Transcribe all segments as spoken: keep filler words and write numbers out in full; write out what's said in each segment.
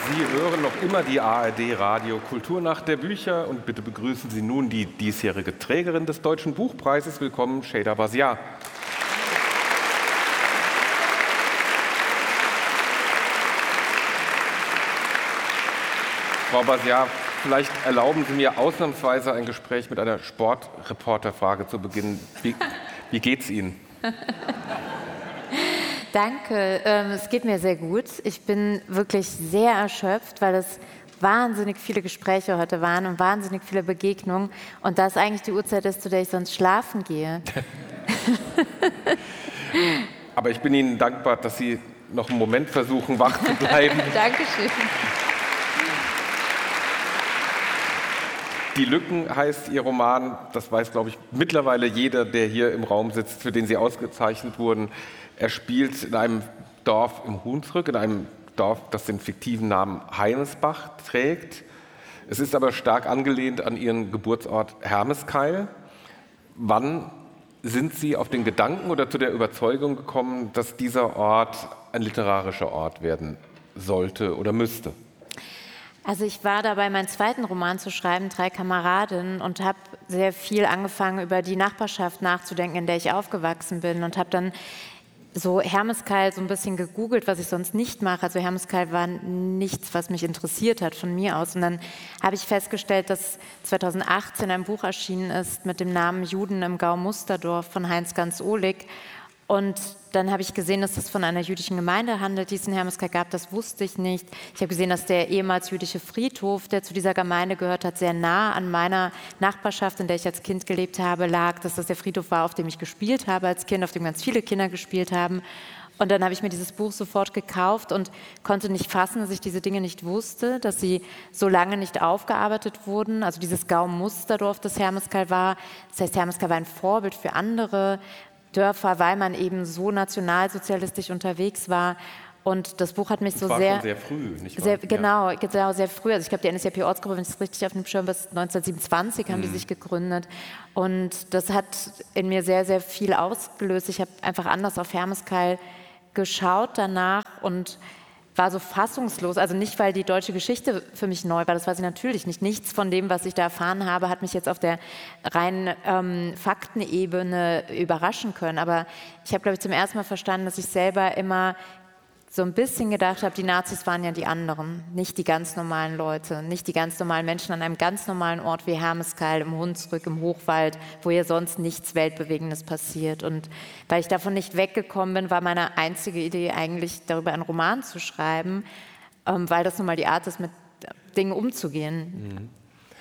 Sie hören noch immer die A R D Radio Kulturnacht der Bücher und bitte begrüßen Sie nun die diesjährige Trägerin des Deutschen Buchpreises. Willkommen, Şeyda Bazia. Frau Bazia, vielleicht erlauben Sie mir ausnahmsweise ein Gespräch mit einer Sportreporterfrage zu beginnen. Wie, wie geht's Ihnen? Danke, ähm, es geht mir sehr gut. Ich bin wirklich sehr erschöpft, weil es wahnsinnig viele Gespräche heute waren und wahnsinnig viele Begegnungen. Und das eigentlich die Uhrzeit ist, zu der ich sonst schlafen gehe. Aber ich bin Ihnen dankbar, dass Sie noch einen Moment versuchen, wach zu bleiben. Dankeschön. Die Lücken heißt Ihr Roman, das weiß, glaube ich, mittlerweile jeder, der hier im Raum sitzt, für den Sie ausgezeichnet wurden. Er spielt in einem Dorf im Hunsrück, in einem Dorf, das den fiktiven Namen Heinesbach trägt. Es ist aber stark angelehnt an Ihren Geburtsort Hermeskeil. Wann sind Sie auf den Gedanken oder zu der Überzeugung gekommen, dass dieser Ort ein literarischer Ort werden sollte oder müsste? Also ich war dabei, meinen zweiten Roman zu schreiben, Drei Kameradinnen, und habe sehr viel angefangen, über die Nachbarschaft nachzudenken, in der ich aufgewachsen bin, und habe dann so Hermeskeil so ein bisschen gegoogelt, was ich sonst nicht mache. Also Hermeskeil war nichts, was mich interessiert hat von mir aus. Und dann habe ich festgestellt, dass zweitausendachtzehn ein Buch erschienen ist mit dem Namen Juden im Gau Musterdorf von Heinz Ganz-Ohlig. Und dann habe ich gesehen, dass das von einer jüdischen Gemeinde handelt, die es in Hermeskeil gab. Das wusste ich nicht. Ich habe gesehen, dass der ehemals jüdische Friedhof, der zu dieser Gemeinde gehört hat, sehr nah an meiner Nachbarschaft, in der ich als Kind gelebt habe, lag. Dass das der Friedhof war, auf dem ich gespielt habe als Kind, auf dem ganz viele Kinder gespielt haben. Und dann habe ich mir dieses Buch sofort gekauft und konnte nicht fassen, dass ich diese Dinge nicht wusste, dass sie so lange nicht aufgearbeitet wurden. Also dieses Gau Musterdorf, das Hermeskeil war. Das heißt, Hermeskeil war ein Vorbild für andere Dörfer, weil man eben so nationalsozialistisch unterwegs war. Und das Buch hat mich das so war sehr... Schon sehr früh, nicht wahr? Sehr, genau, genau, sehr früh. Also ich glaube, die N S D A P-Ortsgruppe, wenn ich es richtig auf dem Schirm habe, neunzehnhundertsiebenundzwanzig haben mhm. die sich gegründet. Und das hat in mir sehr, sehr viel ausgelöst. Ich habe einfach anders auf Hermeskeil geschaut danach und war so fassungslos, also nicht, weil die deutsche Geschichte für mich neu war, das war sie natürlich nicht. Nichts von dem, was ich da erfahren habe, hat mich jetzt auf der reinen ähm, Faktenebene überraschen können. Aber ich habe, glaube ich, zum ersten Mal verstanden, dass ich selber immer so ein bisschen gedacht habe, die Nazis waren ja die anderen, nicht die ganz normalen Leute, nicht die ganz normalen Menschen an einem ganz normalen Ort wie Hermeskeil, im Hunsrück, im Hochwald, wo ja sonst nichts Weltbewegendes passiert. Und weil ich davon nicht weggekommen bin, war meine einzige Idee eigentlich, darüber einen Roman zu schreiben, ähm, weil das nun mal die Art ist, mit Dingen umzugehen.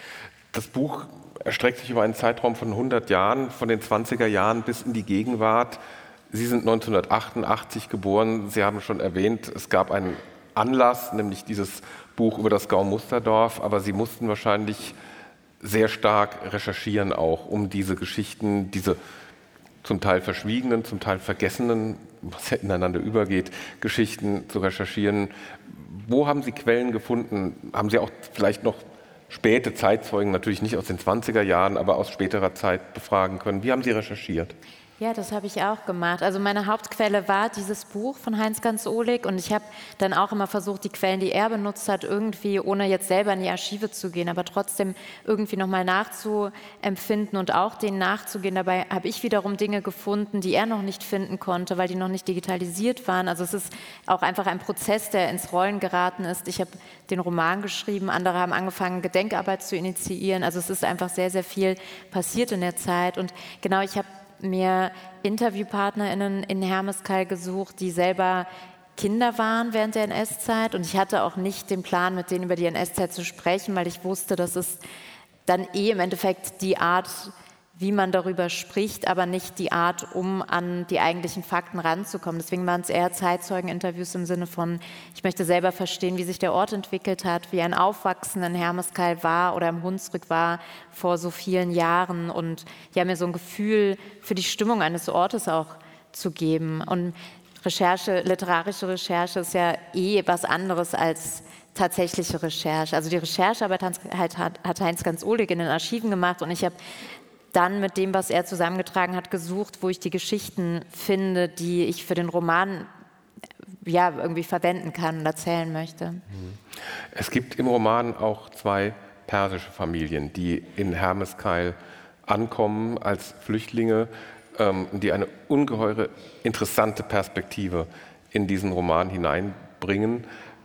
Das Buch erstreckt sich über einen Zeitraum von hundert Jahren, von den zwanziger Jahren bis in die Gegenwart. Sie sind neunzehnhundertachtundachtzig geboren. Sie haben schon erwähnt, es gab einen Anlass, nämlich dieses Buch über das Gau Musterdorf. Aber Sie mussten wahrscheinlich sehr stark recherchieren auch, um diese Geschichten, diese zum Teil verschwiegenen, zum Teil vergessenen, was ja ineinander übergeht, Geschichten zu recherchieren. Wo haben Sie Quellen gefunden? Haben Sie auch vielleicht noch späte Zeitzeugen, natürlich nicht aus den zwanziger Jahren, aber aus späterer Zeit befragen können? Wie haben Sie recherchiert? Ja, das habe ich auch gemacht. Also meine Hauptquelle war dieses Buch von Heinz Ganz-Ohlig, und ich habe dann auch immer versucht, die Quellen, die er benutzt hat, irgendwie, ohne jetzt selber in die Archive zu gehen, aber trotzdem irgendwie nochmal nachzuempfinden und auch denen nachzugehen. Dabei habe ich wiederum Dinge gefunden, die er noch nicht finden konnte, weil die noch nicht digitalisiert waren. Also es ist auch einfach ein Prozess, der ins Rollen geraten ist. Ich habe den Roman geschrieben, andere haben angefangen, Gedenkarbeit zu initiieren. Also es ist einfach sehr, sehr viel passiert in der Zeit. Und genau, ich habe mir InterviewpartnerInnen in Hermeskeil gesucht, die selber Kinder waren während der N S-Zeit. Und ich hatte auch nicht den Plan, mit denen über die N S-Zeit zu sprechen, weil ich wusste, dass es dann eh im Endeffekt die Art, wie man darüber spricht, aber nicht die Art, um an die eigentlichen Fakten ranzukommen. Deswegen waren es eher Zeitzeugeninterviews im Sinne von, ich möchte selber verstehen, wie sich der Ort entwickelt hat, wie ein Aufwachsen in Hermeskeil war oder im Hunsrück war vor so vielen Jahren, und ja, mir so ein Gefühl für die Stimmung eines Ortes auch zu geben. Und Recherche, literarische Recherche ist ja eh was anderes als tatsächliche Recherche. Also die Recherchearbeit hat, hat, hat Heinz Ganz-Ohlig in den Archiven gemacht, und ich habe dann mit dem, was er zusammengetragen hat, gesucht, wo ich die Geschichten finde, die ich für den Roman ja, irgendwie verwenden kann und erzählen möchte. Es gibt im Roman auch zwei persische Familien, die in Hermeskeil ankommen als Flüchtlinge, ähm, die eine ungeheure interessante Perspektive in diesen Roman hineinbringen.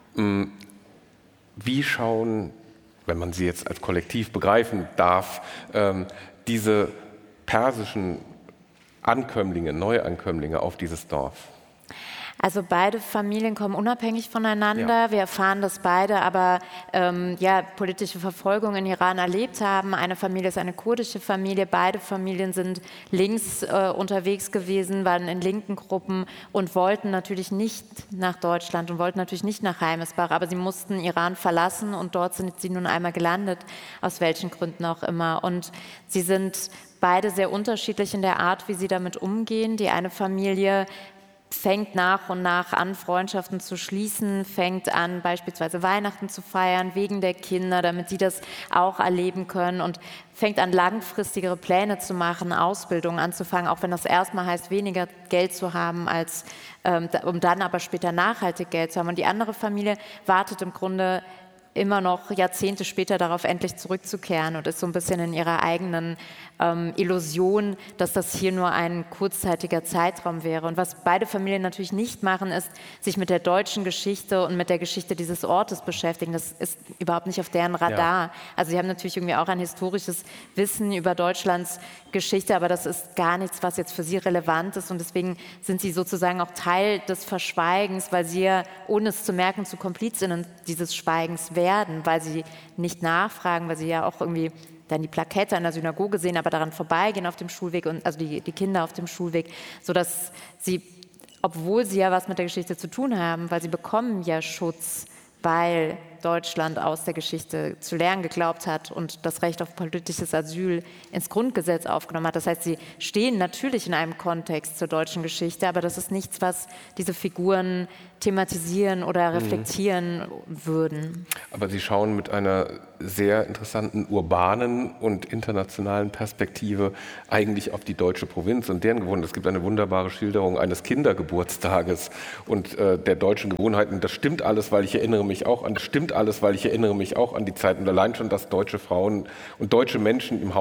Wie schauen, wenn man sie jetzt als Kollektiv begreifen darf, ähm, diese persischen Ankömmlinge, Neuankömmlinge auf dieses Dorf? Also beide Familien kommen unabhängig voneinander. Ja. Wir erfahren, dass beide aber ähm, ja, politische Verfolgung in Iran erlebt haben. Eine Familie ist eine kurdische Familie. Beide Familien sind links äh, unterwegs gewesen, waren in linken Gruppen und wollten natürlich nicht nach Deutschland und wollten natürlich nicht nach Heimesbach. Aber sie mussten Iran verlassen und dort sind sie nun einmal gelandet, aus welchen Gründen auch immer. Und sie sind beide sehr unterschiedlich in der Art, wie sie damit umgehen. Die eine Familie fängt nach und nach an, Freundschaften zu schließen, fängt an, beispielsweise Weihnachten zu feiern, wegen der Kinder, damit sie das auch erleben können und fängt an, langfristigere Pläne zu machen, Ausbildungen anzufangen, auch wenn das erstmal heißt, weniger Geld zu haben, als, ähm, um dann aber später nachhaltig Geld zu haben. Und die andere Familie wartet im Grunde immer noch Jahrzehnte später darauf, endlich zurückzukehren und ist so ein bisschen in ihrer eigenen ähm, Illusion, dass das hier nur ein kurzzeitiger Zeitraum wäre. Und was beide Familien natürlich nicht machen, ist, sich mit der deutschen Geschichte und mit der Geschichte dieses Ortes beschäftigen. Das ist überhaupt nicht auf deren Radar. Ja. Also sie haben natürlich irgendwie auch ein historisches Wissen über Deutschlands Geschichte, aber das ist gar nichts, was jetzt für sie relevant ist. Und deswegen sind sie sozusagen auch Teil des Verschweigens, weil sie ja, ohne es zu merken, zu Komplizinnen dieses Schweigens werden, weil sie nicht nachfragen, weil sie ja auch irgendwie dann die Plakette an der Synagoge sehen, aber daran vorbeigehen auf dem Schulweg, und also die, die Kinder auf dem Schulweg, sodass sie, obwohl sie ja was mit der Geschichte zu tun haben, weil sie bekommen ja Schutz, weil Deutschland aus der Geschichte zu lernen geglaubt hat und das Recht auf politisches Asyl ins Grundgesetz aufgenommen hat. Das heißt, sie stehen natürlich in einem Kontext zur deutschen Geschichte, aber das ist nichts, was diese Figuren thematisieren oder reflektieren mhm. würden. Aber Sie schauen mit einer sehr interessanten urbanen und internationalen Perspektive eigentlich auf die deutsche Provinz und deren Gewohnheiten. Es gibt eine wunderbare Schilderung eines Kindergeburtstages und äh, der deutschen Gewohnheiten. Das stimmt alles, weil ich erinnere mich auch an, das stimmt alles, weil ich erinnere mich auch an die Zeit und allein schon, dass deutsche Frauen und deutsche Menschen im